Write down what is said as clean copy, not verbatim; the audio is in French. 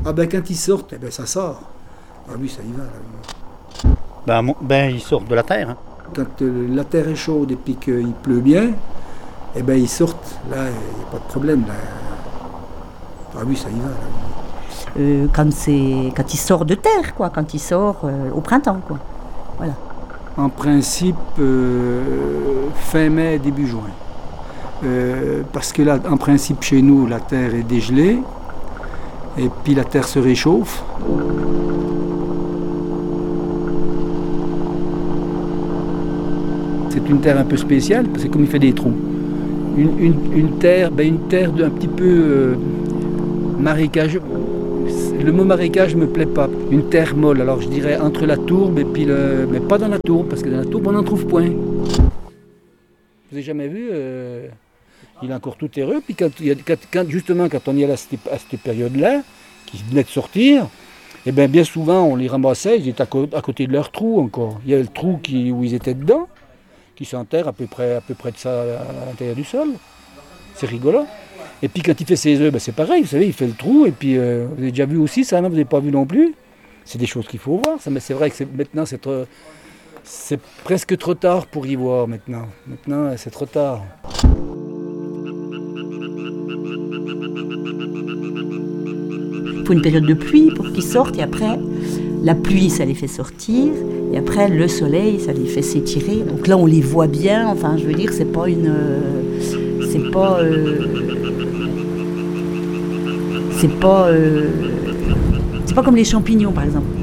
Ah ben quand ils sortent, eh ben ça sort. Ah oui, ça y va. Là. Ils sortent de la terre. Hein. Quand la terre est chaude et puis qu'il pleut bien, eh ben ils sortent. Là, il n'y a pas de problème. Là. Ah oui, ça y va. Là. Quand il sort de terre, quoi, quand il sort au printemps, quoi. Voilà. En principe, fin mai, début juin. Parce que là, en principe, chez nous, la terre est dégelée et puis la terre se réchauffe. C'est une terre un peu spéciale parce que comme il fait des trous. Une terre un petit peu marécageux. Le mot marécage ne me plaît pas. Une terre molle, alors je dirais entre la tourbe et puis mais pas dans la tourbe, parce que dans la tourbe on n'en trouve point. Vous avez jamais vu il est encore tout terreux, puis justement quand on y est à cette période-là, qui venait de sortir, et bien souvent on les ramassait, ils étaient à côté de leur trou encore. Il y a le trou où ils étaient dedans, qui s'enterre à peu près de ça à l'intérieur du sol. C'est rigolo. Et puis quand il fait ses œufs, c'est pareil, vous savez, il fait le trou, et puis vous avez déjà vu aussi ça, non? Vous n'avez pas vu non plus? C'est des choses qu'il faut voir, ça, mais c'est vrai que maintenant c'est presque trop tard pour y voir maintenant. Maintenant, c'est trop tard. Il faut une période de pluie pour qu'ils sortent, et après, la pluie, ça les fait sortir, et après, le soleil, ça les fait s'étirer. Donc là, on les voit bien, enfin, je veux dire, c'est pas comme les champignons, par exemple.